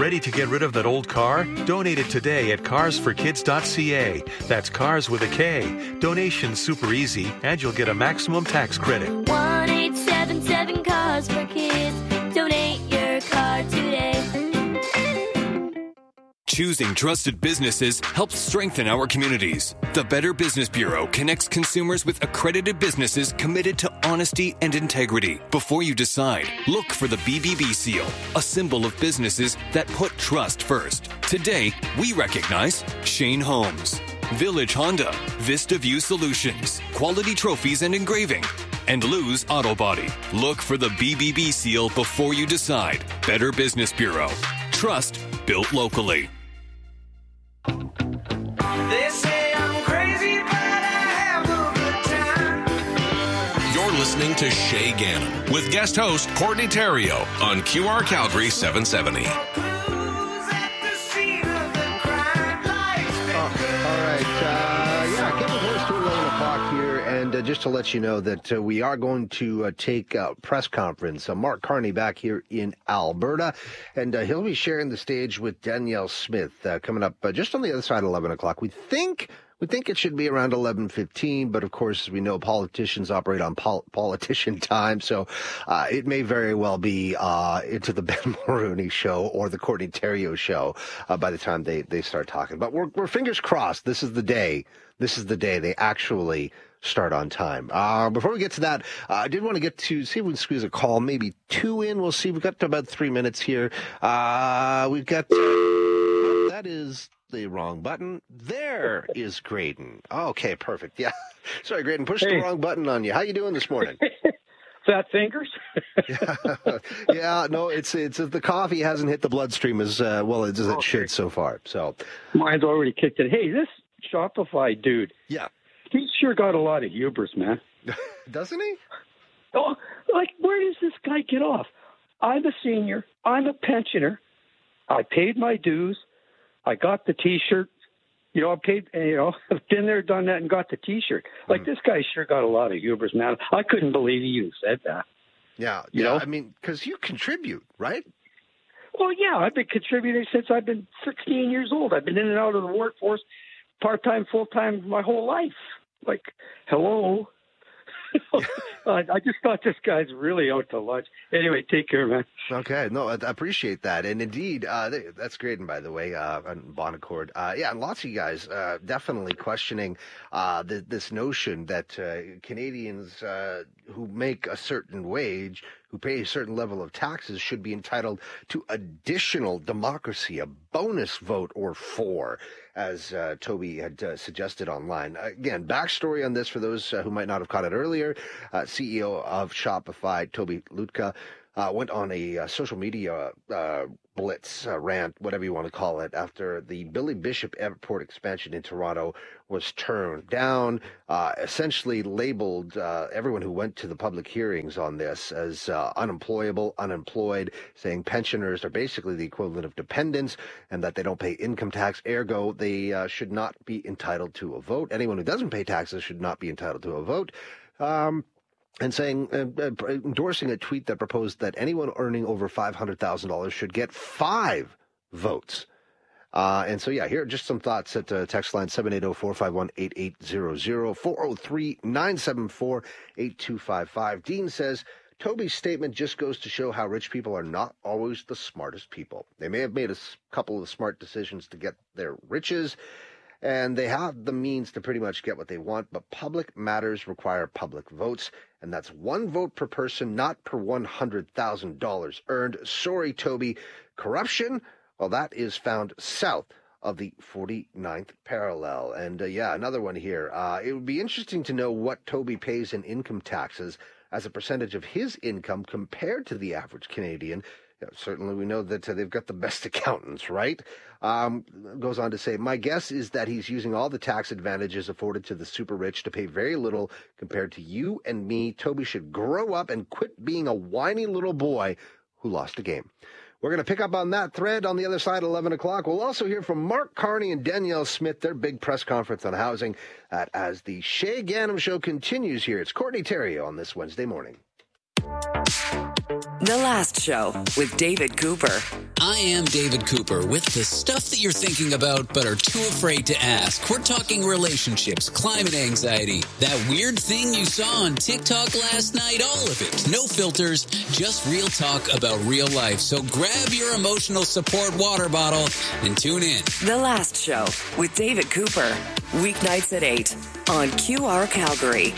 Ready to get rid of that old car? Donate it today at carsforkids.ca. That's cars with a K. Donation's super easy, and you'll get a maximum tax credit. 1-877-CARS-FOR-KIDS. Donate your car today. Choosing trusted businesses helps strengthen our communities. The Better Business Bureau connects consumers with accredited businesses committed to honesty and integrity. Before you decide, look for the BBB seal, a symbol of businesses that put trust first. Today, we recognize Shane Holmes, Village Honda, Vista View Solutions, Quality Trophies and Engraving, and Lou's Auto Body. Look for the BBB seal before you decide. Better Business Bureau. Trust built locally. They say I'm crazy, but I have a good time. You're listening to Shay Gannon with guest host Courtney Terrio on QR Calgary 770. And just to let you know that we are going to take a press conference. Mark Carney back here in Alberta, and he'll be sharing the stage with Danielle Smith coming up just on the other side of 11 o'clock. We think it should be around 11:15, but of course, we know politicians operate on politician time, so it may very well be into the Ben Mulroney show or the Courtney Terrio show by the time they start talking. But we're fingers crossed. This is the day they actually start on time. Before we get to that, I did want to get to see if we can squeeze a call, maybe two in. We'll see. We've got about 3 minutes here. We've got that is the wrong button. There is Graydon. Okay, perfect. Yeah. Sorry, Graydon, pushed the wrong button on you. How you doing this morning? Fat fingers? Yeah, no, it's the coffee hasn't hit the bloodstream as well as it should so far. So mine's already kicked it. Hey, this Shopify dude. Yeah. He's sure got a lot of hubris, man. Doesn't he? Oh, like, where does this guy get off? I'm a senior. I'm a pensioner. I paid my dues. I got the T-shirt. I paid, I've been there, done that, and got the T-shirt. Like, this guy sure got a lot of hubris, man. I couldn't believe he even said that. Yeah. You know? I mean, because you contribute, right? Well, yeah, I've been contributing since I've been 16 years old. I've been in and out of the workforce, part-time, full-time, my whole life. Like, hello. I just thought this guy's really out to lunch. Anyway, take care, man. Okay, no, I appreciate that. And indeed, that's great. And by the way, on Bon Accord, and lots of you guys definitely questioning this notion that Canadians who make a certain wage, who pay a certain level of taxes, should be entitled to additional democracy, a bonus vote or four, as Toby had suggested online. Again, backstory on this for those who might not have caught it earlier. CEO of Shopify, Toby Lutka, went on a social media blitz, rant, whatever you want to call it, after the Billy Bishop Airport expansion in Toronto was turned down, essentially labeled everyone who went to the public hearings on this as unemployable, unemployed, saying pensioners are basically the equivalent of dependents and that they don't pay income tax, ergo they should not be entitled to a vote. Anyone who doesn't pay taxes should not be entitled to a vote. And saying, endorsing a tweet that proposed that anyone earning over $500,000 should get 5 votes. And so, here are just some thoughts at text line 780-451-8800, 403-974-8255. Dean says, Toby's statement just goes to show how rich people are not always the smartest people. They may have made a couple of smart decisions to get their riches, and they have the means to pretty much get what they want, but public matters require public votes, and that's 1 vote per person, not per $100,000 earned. Sorry, Toby. Corruption? Well, that is found south of the 49th parallel. And, another one here. It would be interesting to know what Toby pays in income taxes as a percentage of his income compared to the average Canadian. Certainly we know that they've got the best accountants, right? Goes on to say, my guess is that he's using all the tax advantages afforded to the super rich to pay very little compared to you and me. Toby should grow up and quit being a whiny little boy who lost a game. We're going to pick up on that thread on the other side at 11 o'clock. We'll also hear from Mark Carney and Danielle Smith, their big press conference on housing, as the Shay Gannon Show continues here. It's Courtney Terrio on this Wednesday morning. The Last Show with David Cooper. I am David Cooper with the stuff that you're thinking about but are too afraid to ask. We're talking relationships, climate anxiety, that weird thing you saw on TikTok last night, all of it. No filters, just real talk about real life. So grab your emotional support water bottle and tune in. The Last Show with David Cooper. Weeknights at 8 on QR Calgary.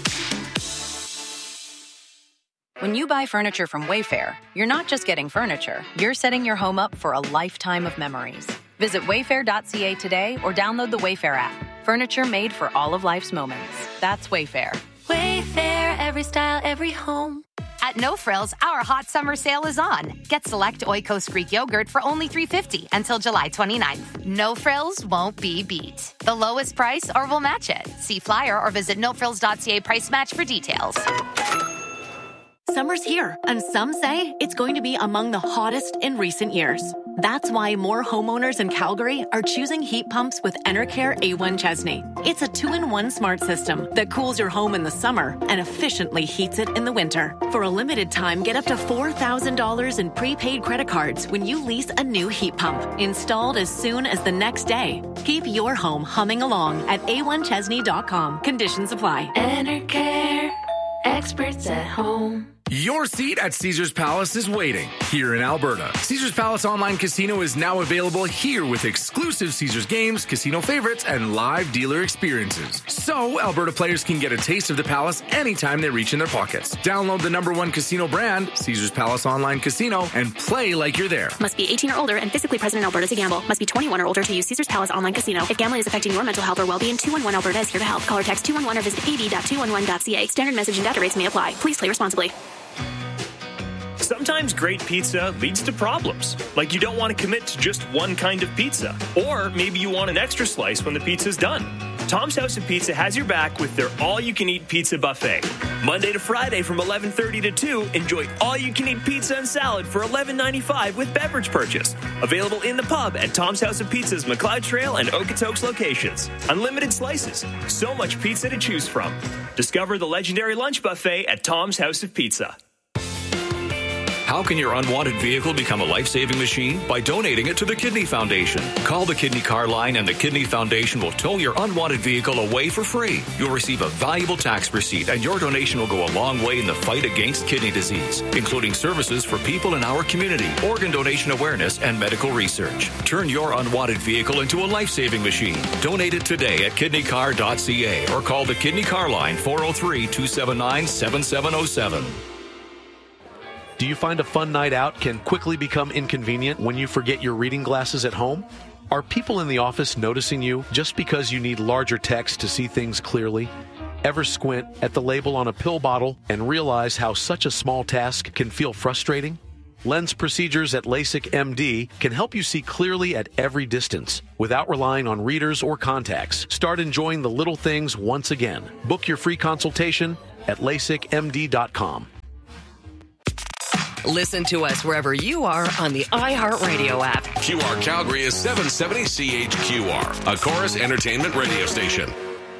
When you buy furniture from Wayfair, you're not just getting furniture, you're setting your home up for a lifetime of memories. Visit wayfair.ca today or download the Wayfair app. Furniture made for all of life's moments. That's Wayfair. Wayfair, every style, every home. At No Frills, our hot summer sale is on. Get select Oikos Greek yogurt for only $3.50 until July 29th. No Frills won't be beat. The lowest price or we'll match it. See flyer or visit nofrills.ca price match for details. Summer's here, and some say it's going to be among the hottest in recent years. That's why more homeowners in Calgary are choosing heat pumps with Enercare A1 Chesney. It's a 2-in-1 smart system that cools your home in the summer and efficiently heats it in the winter. For a limited time, get up to $4,000 in prepaid credit cards when you lease a new heat pump, installed as soon as the next day. Keep your home humming along at a1chesney.com. Conditions apply. Enercare, experts at home. Your seat at Caesars Palace is waiting here in Alberta. Caesars Palace Online Casino is now available here with exclusive Caesars games, casino favorites, and live dealer experiences. So Alberta players can get a taste of the Palace anytime they reach in their pockets. Download the #1 casino brand, Caesars Palace Online Casino, and play like you're there. Must be 18 or older and physically present in Alberta to gamble. Must be 21 or older to use Caesars Palace Online Casino. If gambling is affecting your mental health or well-being, 211 Alberta is here to help. Call or text 211 or visit ad.211.ca. Standard message and data rates may apply. Please play responsibly. Sometimes great pizza leads to problems, like you don't want to commit to just one kind of pizza, or maybe you want an extra slice when the pizza's done. Tom's House of Pizza has your back with their all-you-can-eat pizza buffet. Monday to Friday from 11:30 to 2, enjoy all-you-can-eat pizza and salad for $11.95 with beverage purchase. Available in the pub at Tom's House of Pizza's McLeod Trail and Okotoks locations. Unlimited slices, so much pizza to choose from. Discover the legendary lunch buffet at Tom's House of Pizza. How can your unwanted vehicle become a life-saving machine? By donating it to the Kidney Foundation. Call the Kidney Car Line and the Kidney Foundation will tow your unwanted vehicle away for free. You'll receive a valuable tax receipt and your donation will go a long way in the fight against kidney disease, including services for people in our community, organ donation awareness, and medical research. Turn your unwanted vehicle into a life-saving machine. Donate it today at kidneycar.ca or call the Kidney Car Line 403-279-7707. Do you find a fun night out can quickly become inconvenient when you forget your reading glasses at home? Are people in the office noticing you just because you need larger text to see things clearly? Ever squint at the label on a pill bottle and realize how such a small task can feel frustrating? Lens procedures at LASIK MD can help you see clearly at every distance without relying on readers or contacts. Start enjoying the little things once again. Book your free consultation at LASIKMD.com. Listen to us wherever you are on the iHeartRadio app. QR Calgary is 770 CHQR, a Chorus Entertainment radio station.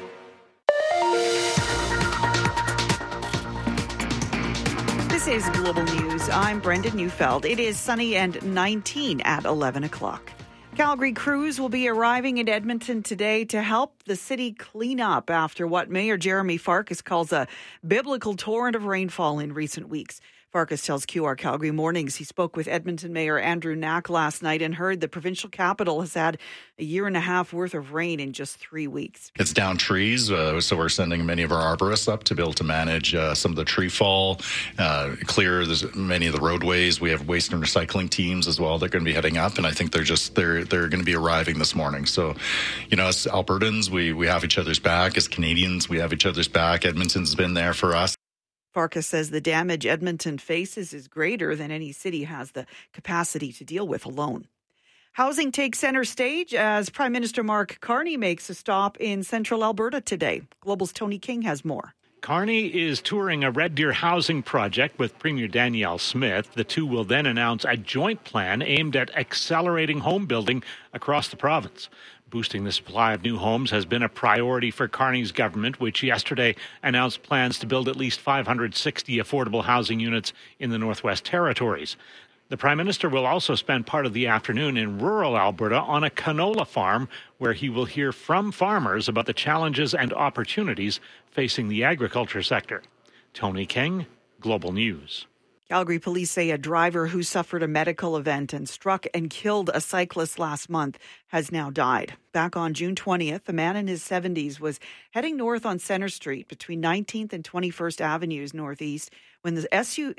This is Global News. I'm Brenda Neufeld. It is sunny and 19 at 11 o'clock. Calgary crews will be arriving in Edmonton today to help the city clean up after what Mayor Jeremy Farkas calls a biblical torrent of rainfall in recent weeks. Farkas tells QR Calgary Mornings he spoke with Edmonton Mayor Andrew Knack last night and heard the provincial capital has had a year and a half worth of rain in just 3 weeks. It's down trees, so we're sending many of our arborists up to be able to manage some of the tree fall, clear many of the roadways. We have waste and recycling teams as well. They're going to be heading up, and I think they're going to be arriving this morning. So, as Albertans, we have each other's back. As Canadians, we have each other's back. Edmonton's been there for us. Farkas says the damage Edmonton faces is greater than any city has the capacity to deal with alone. Housing takes center stage as Prime Minister Mark Carney makes a stop in central Alberta today. Global's Tony King has more. Carney is touring a Red Deer housing project with Premier Danielle Smith. The two will then announce a joint plan aimed at accelerating home building across the province. Boosting the supply of new homes has been a priority for Carney's government, which yesterday announced plans to build at least 560 affordable housing units in the Northwest Territories. The Prime Minister will also spend part of the afternoon in rural Alberta on a canola farm, where he will hear from farmers about the challenges and opportunities facing the agriculture sector. Tony King, Global News. Calgary police say a driver who suffered a medical event and struck and killed a cyclist last month has now died. Back on June 20th, a man in his 70s was heading north on Centre Street between 19th and 21st Avenues Northeast when his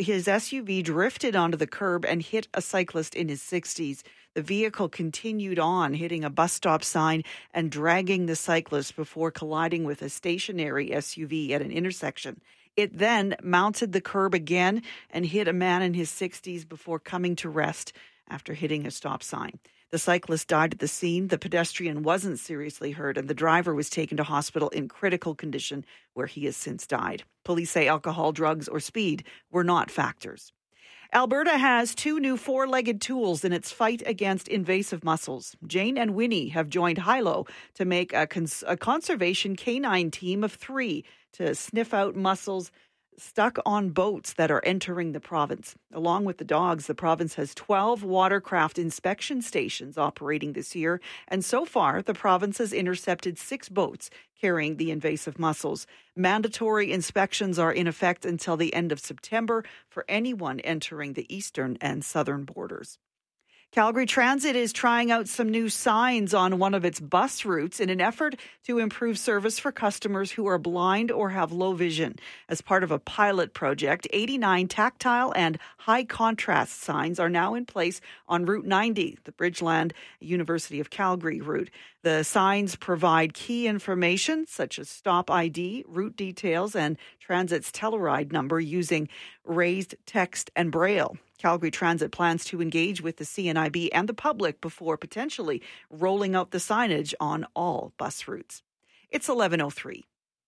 SUV drifted onto the curb and hit a cyclist in his 60s. The vehicle continued on, hitting a bus stop sign and dragging the cyclist before colliding with a stationary SUV at an intersection. It then mounted the curb again and hit a man in his 60s before coming to rest after hitting a stop sign. The cyclist died at the scene. The pedestrian wasn't seriously hurt, and the driver was taken to hospital in critical condition, where he has since died. Police say alcohol, drugs, or speed were not factors. Alberta has 2 new 4-legged tools in its fight against invasive mussels. Jane and Winnie have joined Hilo to make a conservation canine team of 3 to sniff out mussels stuck on boats that are entering the province. Along with the dogs, the province has 12 watercraft inspection stations operating this year, and so far the province has intercepted 6 boats carrying the invasive mussels. Mandatory inspections are in effect until the end of September for anyone entering the eastern and southern borders. Calgary Transit is trying out some new signs on one of its bus routes in an effort to improve service for customers who are blind or have low vision. As part of a pilot project, 89 tactile and high contrast signs are now in place on Route 90, the Bridgeland University of Calgary route. The signs provide key information such as stop ID, route details, and Transit's Telluride number using raised text and braille. Calgary Transit plans to engage with the CNIB and the public before potentially rolling out the signage on all bus routes. It's 11:03.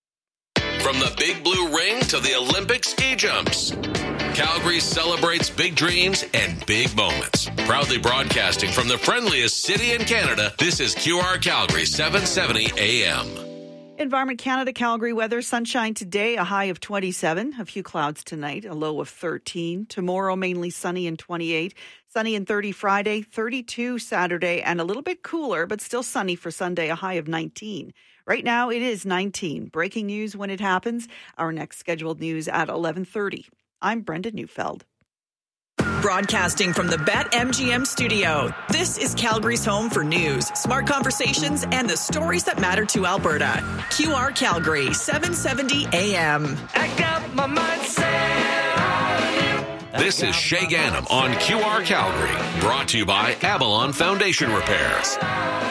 From the Big Blue Ring to the Olympic ski jumps, Calgary celebrates big dreams and big moments. Proudly broadcasting from the friendliest city in Canada, this is QR Calgary 770 AM. Environment Canada Calgary weather, sunshine today, a high of 27, a few clouds tonight, a low of 13. Tomorrow, mainly sunny and 28. Sunny and 30 Friday, 32 Saturday, and a little bit cooler, but still sunny for Sunday, a high of 19. Right now, it is 19. Breaking news when it happens. Our next scheduled news at 11:30. I'm Brenda Neufeld. Broadcasting from the BetMGM studio, this is Calgary's home for news, smart conversations, and the stories that matter to Alberta. QR Calgary, 770 AM. I got my mind set on you. This is Shay Gannam on QR Calgary, brought to you by Avalon Foundation Repairs.